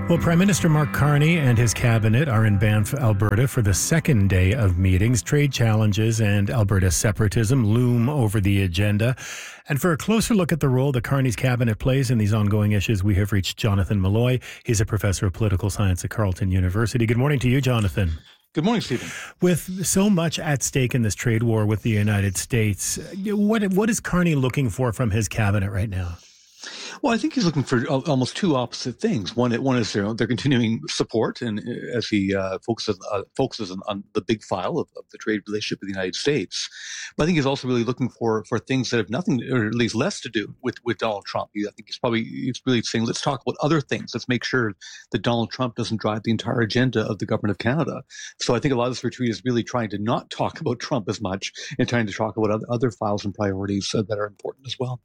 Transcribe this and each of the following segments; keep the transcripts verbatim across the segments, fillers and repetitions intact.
Well, Prime Minister Mark Carney and his cabinet are in Banff, Alberta for the second day of meetings. Trade challenges and Alberta separatism loom over the agenda. And for a closer look at the role that Carney's cabinet plays in these ongoing issues, we have reached Jonathan Malloy. He's a professor of political science at Carleton University. Good morning to you, Jonathan. Good morning, Stephen. With so much at stake in this trade war with the United States, what what is Carney looking for from his cabinet right now? Well, I think he's looking for almost two opposite things. One, one is their, their continuing support, and as he uh, focuses uh, focuses on, on the big file of, of the trade relationship with the United States. But I think he's also really looking for for things that have nothing, or at least less, to do with, with Donald Trump. I think he's probably he's really saying, let's talk about other things. Let's make sure that Donald Trump doesn't drive the entire agenda of the government of Canada. So I think a lot of this retreat is really trying to not talk about Trump as much and trying to talk about other, other files and priorities uh, that are important as well.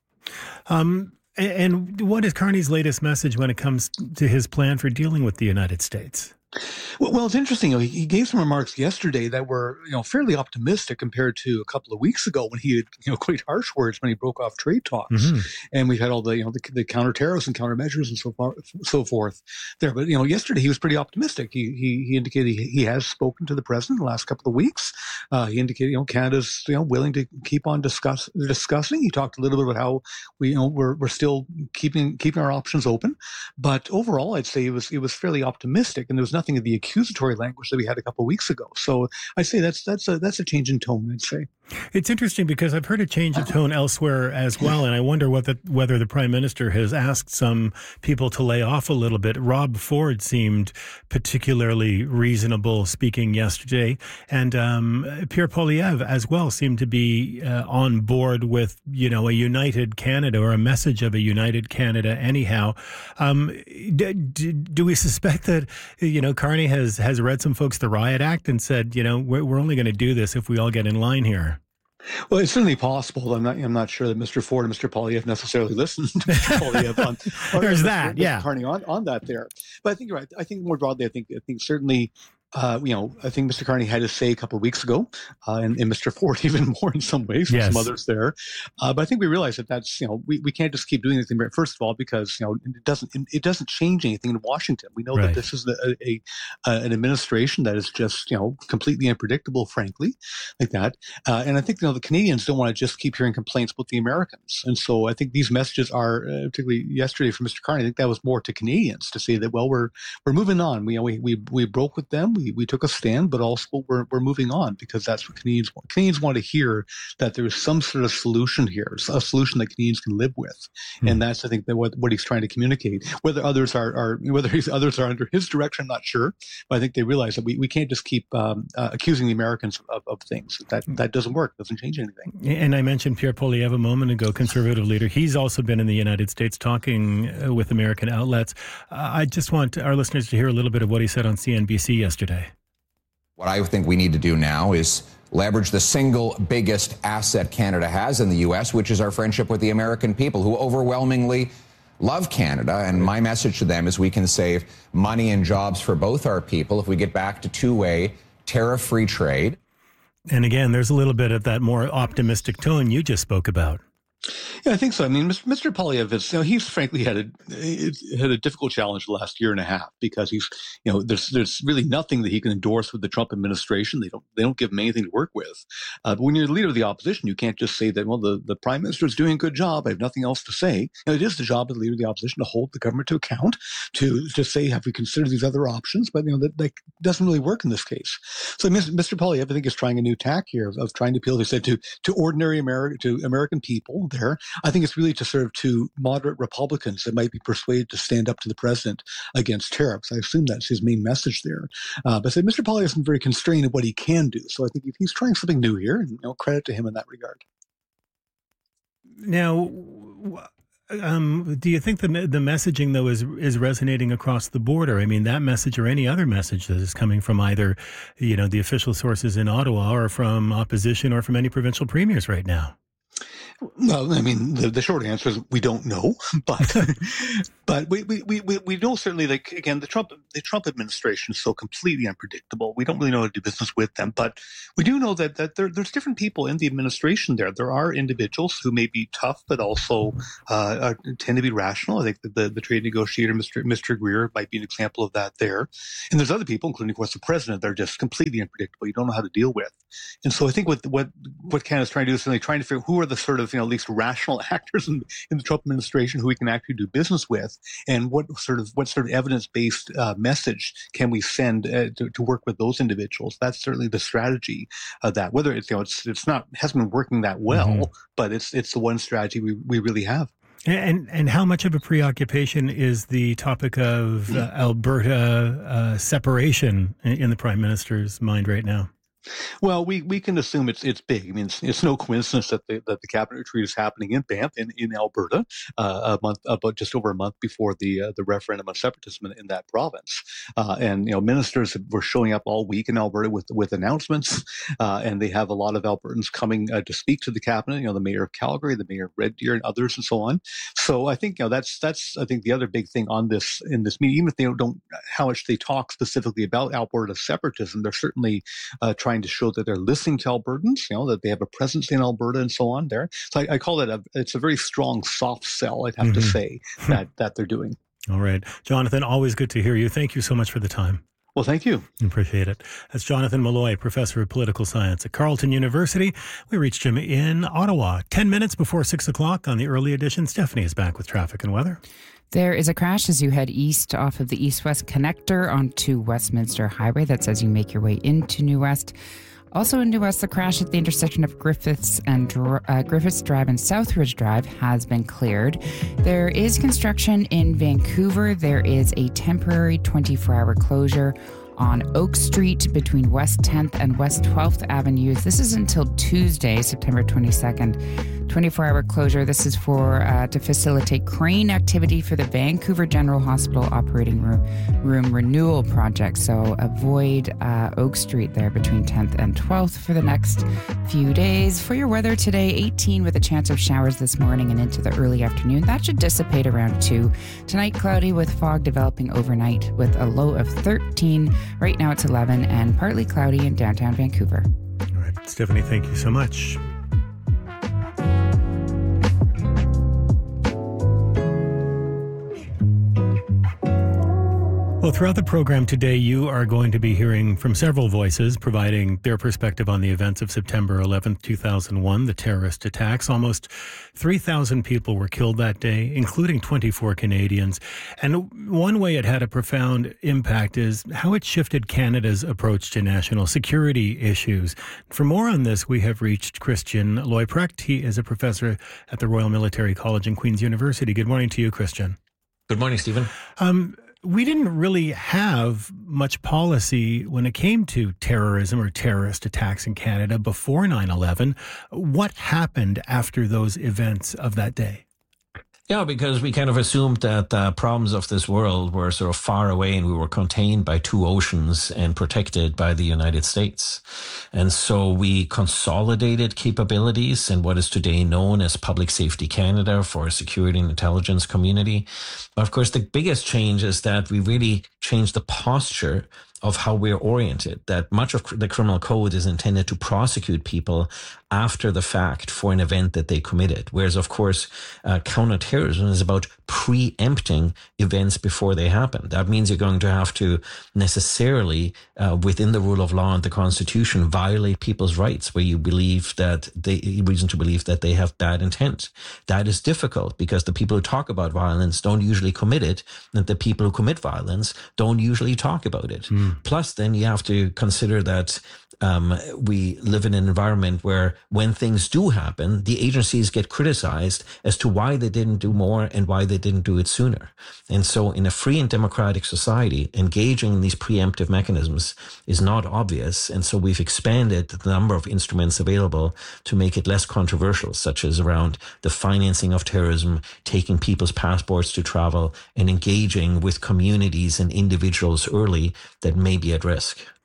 Um. And what is Carney's latest message when it comes to his plan for dealing with the United States? Well, well, it's interesting. You know, he gave some remarks yesterday that were, you know, fairly optimistic compared to a couple of weeks ago when he had, you know, quite harsh words when he broke off trade talks. Mm-hmm. And we've had all the, you know, the, the counter tariffs and countermeasures and so far, so forth there. But, you know, yesterday he was pretty optimistic. He he, he indicated he, he has spoken to the president the last couple of weeks. Uh, he indicated, you know, Canada's, you know, willing to keep on discuss, discussing. He talked a little bit about how we, you know, we're we're still keeping keeping our options open. But overall, I'd say it was it was fairly optimistic, and there was nothing of the accusatory language that we had a couple of weeks ago. So I'd say that's that's a that's a change in tone, I'd say. It's interesting because I've heard a change of tone elsewhere as well, and I wonder whether whether the Prime Minister has asked some people to lay off a little bit. Rob Ford seemed particularly reasonable speaking yesterday, and um, Pierre Poilievre as well seemed to be uh, on board with, you know, a united Canada or a message of a united Canada anyhow. Um, do, do we suspect that, you know, Carney has, has read some folks the Riot Act and said, you know, we're, we're only going to do this if we all get in line here? Well, it's certainly possible. I'm not. I'm not sure that Mister Ford and Mister Poilievre necessarily listened to Mister Poilievre on. There's or, that, Mister yeah. Carney on, on that there, but I think you're right. I think more broadly, I think I think certainly. Uh, you know, I think Mister Carney had his say a couple of weeks ago, uh, and, and Mister Ford even more in some ways, yes. some others there. Uh, but I think we realize that that's, you know, we, we can't just keep doing anything. First of all, because, you know, it doesn't it doesn't change anything in Washington. We know right. that this is a, a, a an administration that is just, you know, completely unpredictable, frankly, like that. Uh, and I think, you know, the Canadians don't want to just keep hearing complaints about the Americans. And so I think these messages are, uh, particularly yesterday from Mister Carney, I think that was more to Canadians to say that, well, we're we're moving on. We you know, we we we broke with them. We we took a stand, but also we're we're moving on because that's what Canadians want. Canadians want to hear that there's some sort of solution here, a solution that Canadians can live with, mm. and that's I think that what what he's trying to communicate. Whether others are are whether he's, others are under his direction, I'm not sure, but I think they realize that we, we can't just keep um, uh, accusing the Americans of, of things. That that doesn't work. Doesn't change anything. And I mentioned Pierre Poilievre a moment ago, conservative leader. He's also been in the United States talking with American outlets. Uh, I just want our listeners to hear a little bit of what he said on C N B C yesterday. What I think we need to do now is leverage the single biggest asset Canada has in the U S, which is our friendship with the American people, who overwhelmingly love Canada. And my message to them is we can save money and jobs for both our people if we get back to two-way tariff-free trade. And again, there's a little bit of that more optimistic tone you just spoke about. Yeah, I think so. I mean, Mister Poilievre is, you know, he's frankly had a had a difficult challenge the last year and a half because he's, you know, there's there's really nothing that he can endorse with the Trump administration. They don't they don't give him anything to work with. Uh, but when you're the leader of the opposition, you can't just say that, well, the, the prime minister is doing a good job. I have nothing else to say. You know, it is the job of the leader of the opposition to hold the government to account, to to say, have we considered these other options? But, you know, that, that doesn't really work in this case. So Mister Poilievre, I think, is trying a new tack here of, of trying to appeal, as I said, to to ordinary American to American people. There, I think it's really to serve to moderate Republicans that might be persuaded to stand up to the president against tariffs. I assume that's his main message there. Uh, but I say Mister Poilievre isn't very constrained in what he can do. So I think he's trying something new here, and, you know, credit to him in that regard. Now, um, do you think the the messaging, though, is is resonating across the border? I mean, that message or any other message that is coming from either, you know, the official sources in Ottawa or from opposition or from any provincial premiers right now? Well, I mean, the, the short answer is we don't know, but but we, we, we, we know certainly, like, again, the Trump the Trump administration is so completely unpredictable. We don't really know how to do business with them, but we do know that that there, there's different people in the administration there. There are individuals who may be tough, but also uh, tend to be rational. I think the, the, the trade negotiator, Mister Mister Greer, might be an example of that there. And there's other people, including, of course, the president, that are just completely unpredictable. You don't know how to deal with. And so I think what what what Canada's trying to do is certainly trying to figure out who are the sort of, you know, at least rational actors in, in the Trump administration who we can actually do business with, and what sort of what sort of evidence-based uh, message can we send uh, to, to work with those individuals. That's certainly the strategy of that. Whether it's, you know, it's it's not hasn't been working that well, mm-hmm. but it's it's the one strategy we, we really have. And and how much of a preoccupation is the topic of uh, Alberta uh, separation in the Prime Minister's mind right now? Well, we, we can assume it's it's big. I mean, it's, it's no coincidence that the that the cabinet retreat is happening in Banff, in, in Alberta, uh, a month about just over a month before the uh, the referendum on separatism in, in that province. Uh, and you know, ministers were showing up all week in Alberta with with announcements, uh, and they have a lot of Albertans coming uh, to speak to the cabinet. You know, the mayor of Calgary, the mayor of Red Deer, and others, and so on. So I think, you know, that's that's I think the other big thing on this in this meeting, even if they don't, don't how much they talk specifically about Alberta separatism, they're certainly uh, trying to show that they're listening to Albertans, you know, that they have a presence in Alberta and so on there. So I, I call it a, it's a very strong soft sell, I'd have mm-hmm. to say, that, that they're doing. All right. Jonathan, always good to hear you. Thank you so much for the time. Well, thank you. Appreciate it. That's Jonathan Malloy, professor of political science at Carleton University. We reached him in Ottawa. Ten minutes before six o'clock on the early edition. Stephanie is back with traffic and weather. There is a crash as you head east off of the east-west connector onto Westminster Highway. That's as you make your way into New West. Also in New West, the crash at the intersection of Griffiths and uh, Griffiths Drive and Southridge Drive has been cleared. There is construction in Vancouver. There is a temporary twenty-four hour closure on Oak Street between West tenth and West twelfth Avenues. This is until Tuesday, September twenty-second. twenty-four hour closure. This is for uh, to facilitate crane activity for the Vancouver General Hospital operating room, room renewal project. So avoid uh, Oak Street there between tenth and twelfth for the next few days. For your weather today, eighteen with a chance of showers this morning and into the early afternoon. That should dissipate around two. Tonight, cloudy with fog developing overnight with a low of thirteen. Right now it's eleven and partly cloudy in downtown Vancouver. All right, Stephanie, thank you so much. Well, throughout the program today, you are going to be hearing from several voices providing their perspective on the events of September eleventh, two thousand one, the terrorist attacks. Almost three thousand people were killed that day, including twenty-four Canadians. And one way it had a profound impact is how it shifted Canada's approach to national security issues. For more on this, we have reached Christian Leuprecht. He is a professor at the Royal Military College and Queen's University. Good morning to you, Christian. Good morning, Stephen. Um, We didn't really have much policy when it came to terrorism or terrorist attacks in Canada before nine eleven. What happened after those events of that day? Yeah, because we kind of assumed that the problems of this world were sort of far away and we were contained by two oceans and protected by the United States. And so we consolidated capabilities in what is today known as Public Safety Canada for security and intelligence community. But of course, the biggest change is that we really changed the posture of how we're oriented, that much of the criminal code is intended to prosecute people after the fact for an event that they committed. Whereas, of course, uh, counterterrorism is about preempting events before they happen. That means you're going to have to necessarily, uh, within the rule of law and the Constitution, violate people's rights where you believe that they, reason to believe that they have bad intent. That is difficult because the people who talk about violence don't usually commit it, and the people who commit violence don't usually talk about it. Mm. Plus, then you have to consider that um, we live in an environment where when things do happen, the agencies get criticized as to why they didn't do more and why they didn't do it sooner. And so in a free and democratic society, engaging in these preemptive mechanisms is not obvious. And so we've expanded the number of instruments available to make it less controversial, such as around the financing of terrorism, taking people's passports to travel, and engaging with communities and individuals early that may be at risk.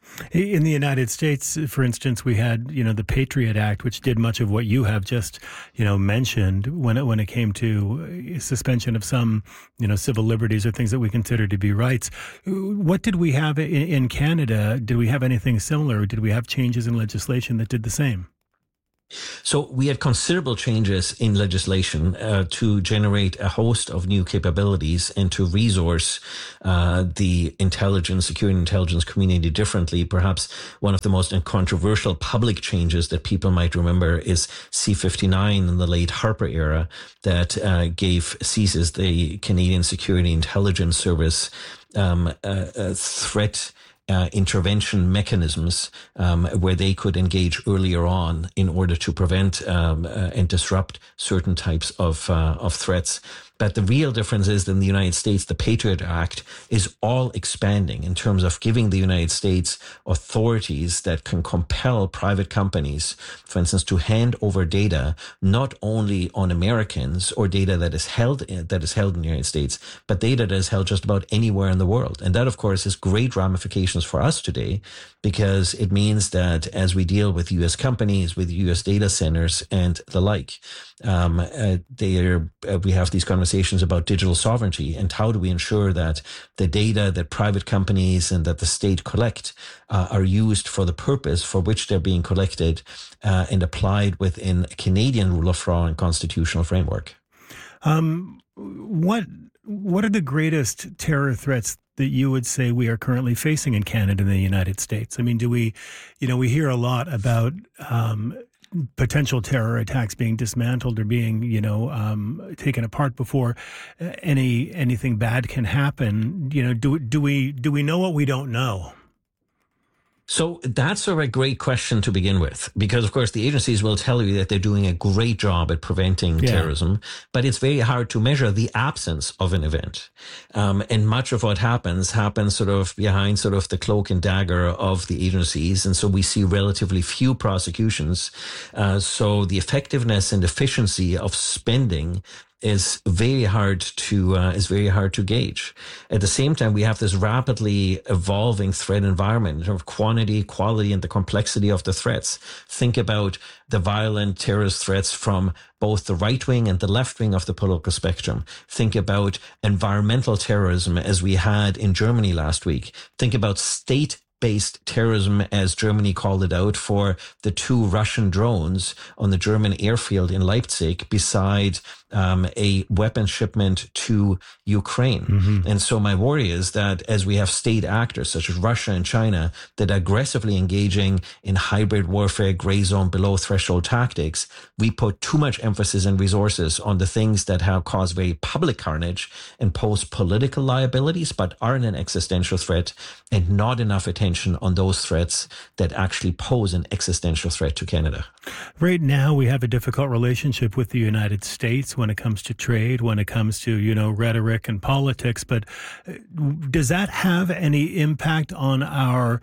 In the United States, for instance, we had, you know, the Patriot Act, which did much of what you have just, you know, mentioned when it, when it came to suspension of some, you know, civil liberties or things that we consider to be rights. What did we have in, in Canada? Did we have anything similar? Did we have changes in legislation that did the same? So we had considerable changes in legislation uh, to generate a host of new capabilities and to resource uh, the intelligence, security and intelligence community differently. Perhaps one of the most controversial public changes that people might remember is C fifty-nine in the late Harper era that uh, gave C S I S, the Canadian Security Intelligence Service, um, a, a threat Uh, intervention mechanisms um, where they could engage earlier on in order to prevent um, uh, and disrupt certain types of uh, of threats. But the real difference is that in the United States, the Patriot Act is all expanding in terms of giving the United States authorities that can compel private companies, for instance, to hand over data not only on Americans or data that is held that is held in the United States, but data that is held just about anywhere in the world. And that, of course, has great ramifications for us today, because it means that as we deal with U S companies, with U S data centers and the like, um, uh, they are, uh, we have these conversations about digital sovereignty and how do we ensure that the data that private companies and that the state collect uh, are used for the purpose for which they're being collected uh, and applied within a Canadian rule of law and constitutional framework. Um, what what are the greatest terror threats that you would say we are currently facing in Canada and the United States? I mean, do we, you know, we hear a lot about um, potential terror attacks being dismantled or being, you know, um, taken apart before any anything bad can happen. You know, do do we do we know what we don't know? So that's a great question to begin with, because, of course, the agencies will tell you that they're doing a great job at preventing yeah. terrorism, but it's very hard to measure the absence of an event. Um, and much of what happens happens sort of behind sort of the cloak and dagger of the agencies. And so we see relatively few prosecutions. Uh, so the effectiveness and efficiency of spending is very hard to uh, is very hard to gauge. At the same time, we have this rapidly evolving threat environment in terms of quantity, quality, and the complexity of the threats. Think about the violent terrorist threats from both the right wing and the left wing of the political spectrum. Think about environmental terrorism as we had in Germany last week. Think about state based terrorism, as Germany called it out, for the two Russian drones on the German airfield in Leipzig beside um, a weapon shipment to Ukraine. Mm-hmm. And so my worry is that as we have state actors such as Russia and China that are aggressively engaging in hybrid warfare, gray zone, below threshold tactics, we put too much emphasis and resources on the things that have caused very public carnage and pose political liabilities, but aren't an existential threat, and not enough attention on those threats that actually pose an existential threat to Canada. Right now, we have a difficult relationship with the United States when it comes to trade, when it comes to, you know, rhetoric and politics. But does that have any impact on our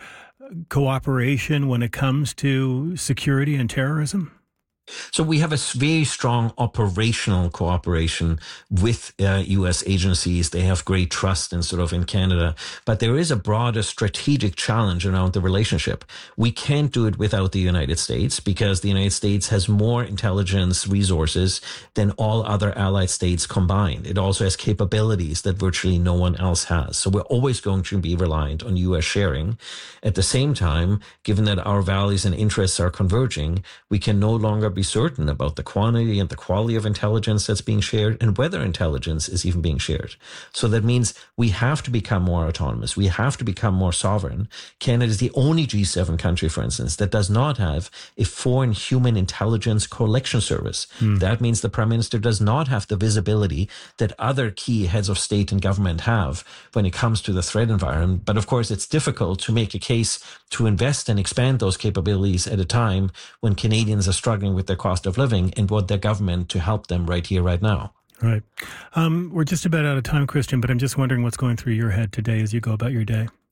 cooperation when it comes to security and terrorism? So we have a very strong operational cooperation with uh, U S agencies. They have great trust in sort of in Canada, but there is a broader strategic challenge around the relationship. We can't do it without the United States because the United States has more intelligence resources than all other allied states combined. It also has capabilities that virtually no one else has. So we're always going to be reliant on U S sharing. At the same time, given that our values and interests are converging, we can no longer be certain about the quantity and the quality of intelligence that's being shared and whether intelligence is even being shared. So that means we have to become more autonomous. We have to become more sovereign. Canada is the only G seven country, for instance, that does not have a foreign human intelligence collection service. Mm. That means the Prime Minister does not have the visibility that other key heads of state and government have when it comes to the threat environment. But of course, it's difficult to make a case to invest and expand those capabilities at a time when Canadians are struggling with their cost of living and want their government to help them right here, right now. Right. Um, we're just about out of time, Christian, but I'm just wondering what's going through your head today as you go about your day.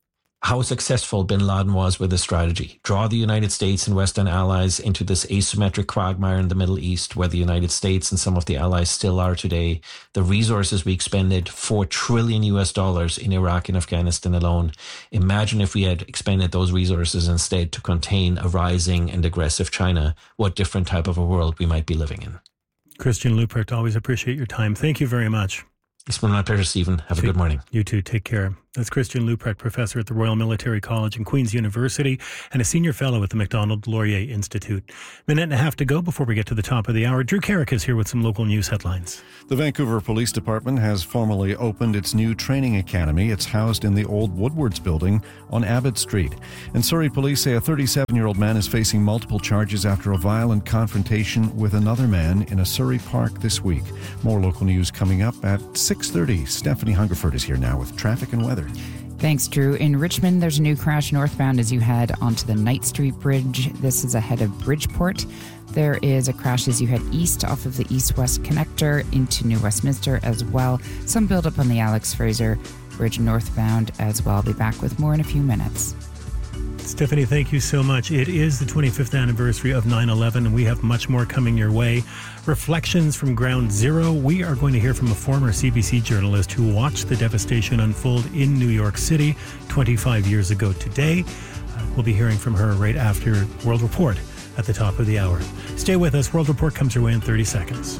how successful bin Laden was with this strategy. Draw the United States and Western allies into this asymmetric quagmire in the Middle East, where the United States and some of the allies still are today. The resources we expended, four trillion U S dollars in Iraq and Afghanistan alone. Imagine if we had expended those resources instead to contain a rising and aggressive China, what different type of a world we might be living in. Christian Leuprecht, always appreciate your time. Thank you very much. It's been my pleasure, Stephen. Have a good morning. You too. Take care. That's Christian Leuprecht, professor at the Royal Military College and Queen's University and a senior fellow at the Macdonald Laurier Institute. Minute and a half to go before we get to the top of the hour. Drew Carrick is here with some local news headlines. The Vancouver Police Department has formally opened its new training academy. It's housed in the old Woodwards building on Abbott Street. And Surrey police say a thirty-seven-year-old man is facing multiple charges after a violent confrontation with another man in a Surrey park this week. More local news coming up at six thirty. Stephanie Hungerford is here now with traffic and weather. Thanks, Drew. In Richmond, there's a new crash northbound as you head onto the Knight Street Bridge. This is ahead of Bridgeport. There is a crash as you head east off of the east-west connector into New Westminster as well. Some buildup on the Alex Fraser Bridge northbound as well. I'll be back with more in a few minutes. Stephanie, thank you so much. It is the twenty-fifth anniversary of nine eleven, and we have much more coming your way. Reflections from Ground Zero. We are going to hear from a former C B C journalist who watched the devastation unfold in New York City twenty-five years ago today. Uh, we'll be hearing from her right after World Report at the top of the hour. Stay with us. World Report comes your way in thirty seconds.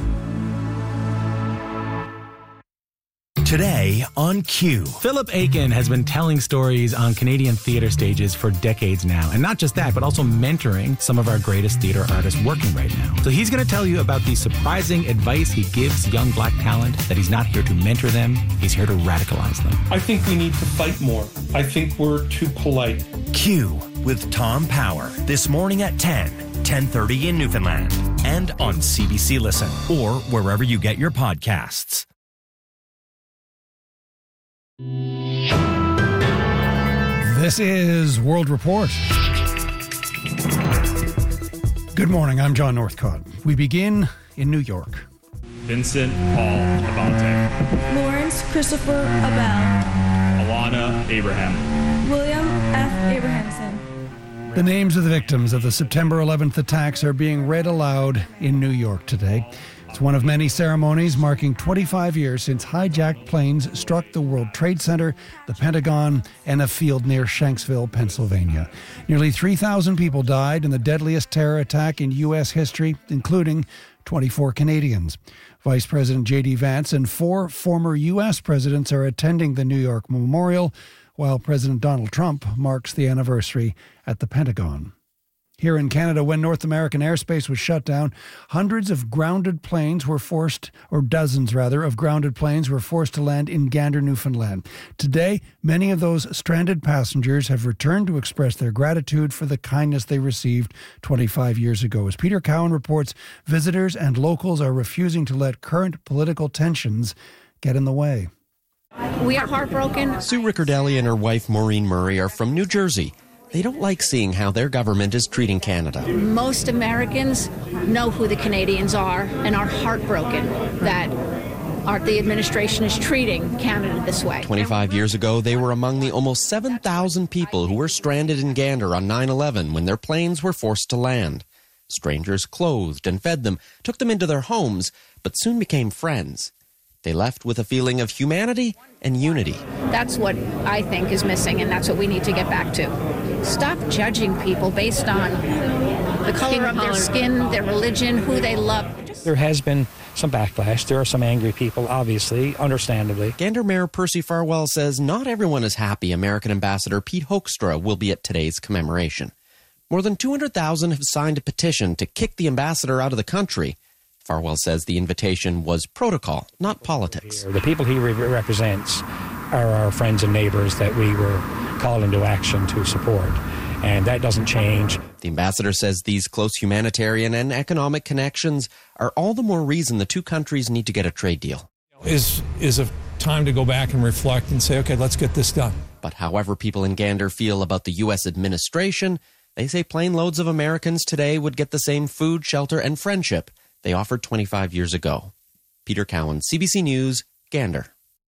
Today on Q. Philip Aiken has been telling stories on Canadian theatre stages for decades now. And not just that, but also mentoring some of our greatest theatre artists working right now. So he's going to tell you about the surprising advice he gives young black talent, that he's not here to mentor them, he's here to radicalize them. I think we need to fight more. I think we're too polite. Q with Tom Power. This morning at ten, ten thirty in Newfoundland. And on C B C Listen. Or wherever you get your podcasts. This is World Report. Good morning, I'm John Northcott. We begin in New York. Vincent Paul Abate. Lawrence Christopher Abel. Alana Abraham. William F. Abrahamson. The names of the victims of the September eleventh attacks are being read aloud in New York today. It's one of many ceremonies marking twenty-five years since hijacked planes struck the World Trade Center, the Pentagon, and a field near Shanksville, Pennsylvania. Nearly three thousand people died in the deadliest terror attack in U S history, including twenty-four Canadians. Vice President J D Vance and four former U S presidents are attending the New York Memorial, while President Donald Trump marks the anniversary at the Pentagon. Here in Canada, when North American airspace was shut down, hundreds of grounded planes were forced, or dozens rather, of grounded planes were forced to land in Gander, Newfoundland. Today, many of those stranded passengers have returned to express their gratitude for the kindness they received twenty-five years ago. As Peter Cowan reports, visitors and locals are refusing to let current political tensions get in the way. We are heartbroken. Sue Riccardelli and her wife Maureen Murray are from New Jersey. They don't like seeing how their government is treating Canada. Most Americans know who the Canadians are and are heartbroken that our, the administration is treating Canada this way. twenty-five years ago, they were among the almost seven thousand people who were stranded in Gander on nine eleven when their planes were forced to land. Strangers clothed and fed them, took them into their homes, but soon became friends. They left with a feeling of humanity and unity. That's what I think is missing, and that's what we need to get back to. Stop judging people based on the color of their skin, their religion, who they love. There has been some backlash. There are some angry people, obviously, understandably. Gander Mayor Percy Farwell says not everyone is happy American Ambassador Pete Hoekstra will be at today's commemoration. More than two hundred thousand have signed a petition to kick the ambassador out of the country. Farwell says the invitation was protocol, not politics. The people he re- represents are our friends and neighbors that we were called into action to support, and that doesn't change. The ambassador says these close humanitarian and economic connections are all the more reason the two countries need to get a trade deal. Is is a time to go back and reflect and say, okay, let's get this done. But however people in Gander feel about the U S administration, they say plane loads of Americans today would get the same food, shelter, and friendship they offered twenty-five years ago. Peter Cowan, C B C News, Gander.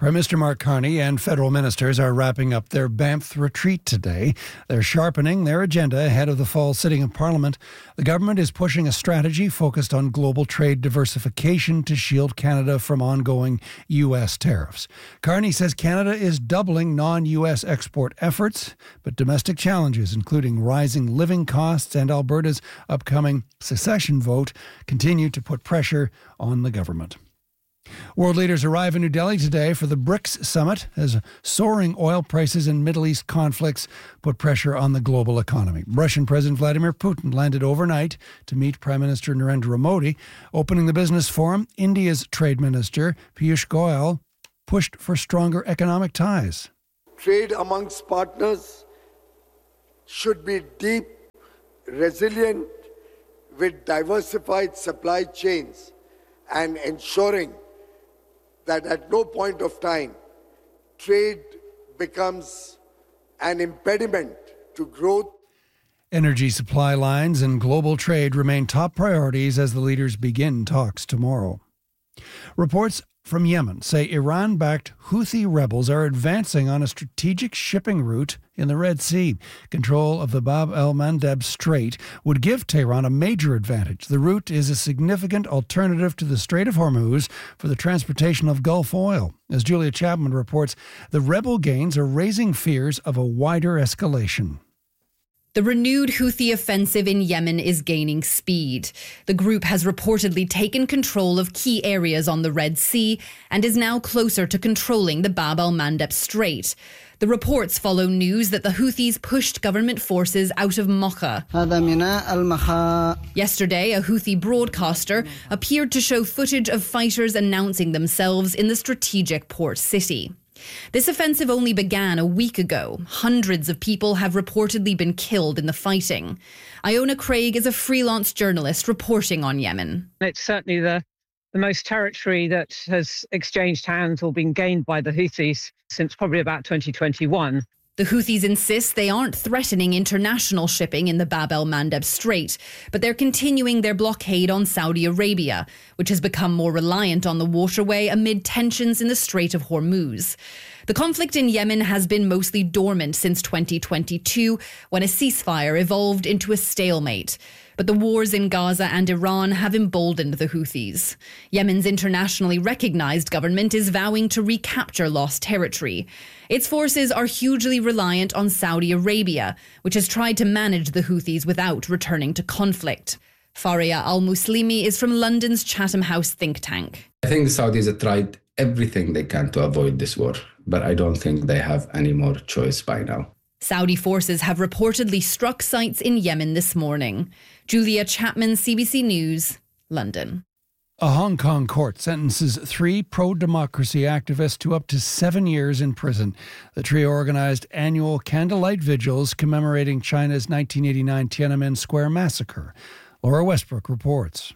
Prime Minister Mark Carney and federal ministers are wrapping up their Banff retreat today. They're sharpening their agenda ahead of the fall sitting of Parliament. The government is pushing a strategy focused on global trade diversification to shield Canada from ongoing U S tariffs. Carney says Canada is doubling non-U S export efforts, but domestic challenges, including rising living costs and Alberta's upcoming secession vote, continue to put pressure on the government. World leaders arrive in New Delhi today for the BRICS summit as soaring oil prices and Middle East conflicts put pressure on the global economy. Russian President Vladimir Putin landed overnight to meet Prime Minister Narendra Modi. Opening the business forum, India's Trade Minister Piyush Goyal pushed for stronger economic ties. Trade amongst partners should be deep, resilient, with diversified supply chains, and ensuring that at no point of time trade becomes an impediment to growth. Energy supply lines and global trade remain top priorities as the leaders begin talks tomorrow. Reports from Yemen say Iran-backed Houthi rebels are advancing on a strategic shipping route in the Red Sea. Control of the Bab el-Mandeb Strait would give Tehran a major advantage. The route is a significant alternative to the Strait of Hormuz for the transportation of Gulf oil. As Julia Chapman reports, the rebel gains are raising fears of a wider escalation. The renewed Houthi offensive in Yemen is gaining speed. The group has reportedly taken control of key areas on the Red Sea and is now closer to controlling the Bab el-Mandeb Strait. The reports follow news that the Houthis pushed government forces out of Mocha. Yesterday, a Houthi broadcaster appeared to show footage of fighters announcing themselves in the strategic port city. This offensive only began a week ago. Hundreds of people have reportedly been killed in the fighting. Iona Craig is a freelance journalist reporting on Yemen. It's certainly the, the most territory that has exchanged hands or been gained by the Houthis since probably about twenty twenty-one. The Houthis insist they aren't threatening international shipping in the Bab el-Mandeb Strait, but they're continuing their blockade on Saudi Arabia, which has become more reliant on the waterway amid tensions in the Strait of Hormuz. The conflict in Yemen has been mostly dormant since twenty twenty-two, when a ceasefire evolved into a stalemate. But the wars in Gaza and Iran have emboldened the Houthis. Yemen's internationally recognized government is vowing to recapture lost territory. Its forces are hugely reliant on Saudi Arabia, which has tried to manage the Houthis without returning to conflict. Faria Al-Muslimi is from London's Chatham House think tank. I think the Saudis have tried everything they can to avoid this war, but I don't think they have any more choice by now. Saudi forces have reportedly struck sites in Yemen this morning. Julia Chapman, C B C News, London. A Hong Kong court sentences three pro-democracy activists to up to seven years in prison. The trio organized annual candlelight vigils commemorating China's nineteen eighty-nine Tiananmen Square massacre. Laura Westbrook reports.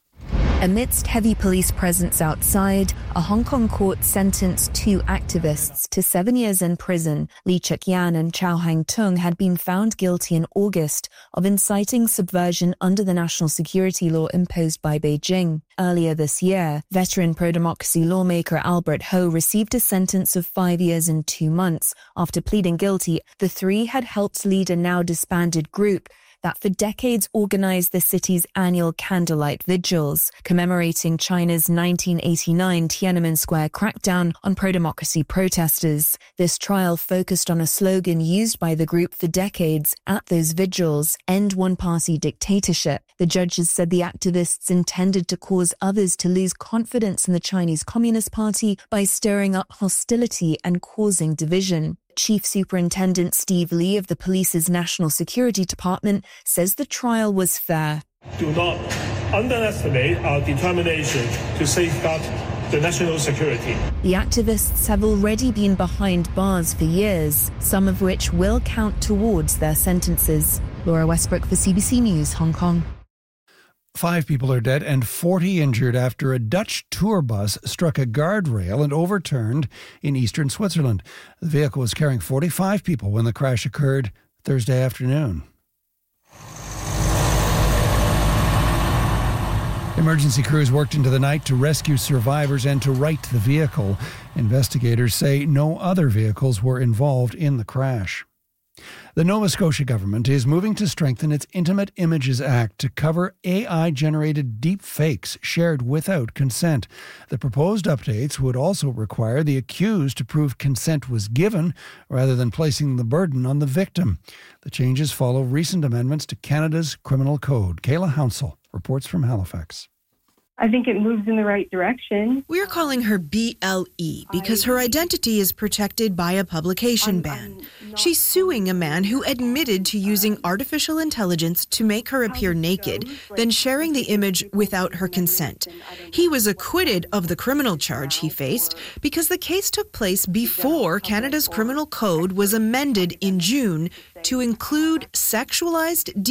Amidst heavy police presence outside, a Hong Kong court sentenced two activists to seven years in prison. Lee Chuk-yan and Chow Hang-tung had been found guilty in August of inciting subversion under the national security law imposed by Beijing. Earlier this year, veteran pro-democracy lawmaker Albert Ho received a sentence of five years and two months. After pleading guilty, the three had helped lead a now disbanded group that for decades organized the city's annual candlelight vigils, commemorating China's nineteen eighty-nine Tiananmen Square crackdown on pro-democracy protesters. This trial focused on a slogan used by the group for decades at those vigils, "End one-party dictatorship." The judges said the activists intended to cause others to lose confidence in the Chinese Communist Party by stirring up hostility and causing division. Chief Superintendent Steve Lee of the police's National Security Department says the trial was fair. Do not underestimate our determination to safeguard the national security. The activists have already been behind bars for years, some of which will count towards their sentences. Laura Westbrook for C B C News, Hong Kong. Five people are dead and forty injured after a Dutch tour bus struck a guardrail and overturned in eastern Switzerland. The vehicle was carrying forty-five people when the crash occurred Thursday afternoon. Emergency crews worked into the night to rescue survivors and to right the vehicle. Investigators say no other vehicles were involved in the crash. The Nova Scotia government is moving to strengthen its Intimate Images Act to cover A I-generated deep fakes shared without consent. The proposed updates would also require the accused to prove consent was given rather than placing the burden on the victim. The changes follow recent amendments to Canada's Criminal Code. Kayla Hounsell reports from Halifax. I think it moves in the right direction. We're calling her B L E because her identity is protected by a publication ban. She's suing a man who admitted to using artificial intelligence to make her appear naked, then sharing the image without her consent. He was acquitted of the criminal charge he faced because the case took place before Canada's Criminal Code was amended in June to include sexualized